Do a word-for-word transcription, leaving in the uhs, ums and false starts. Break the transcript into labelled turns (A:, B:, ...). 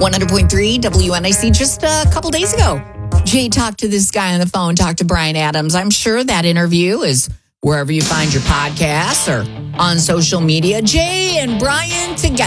A: one hundred point three W N I C just a couple days ago. Jay talked to this guy on the phone, talked to Bryan Adams. I'm sure that interview is wherever you find your podcasts or on social media. Jay and Bryan together.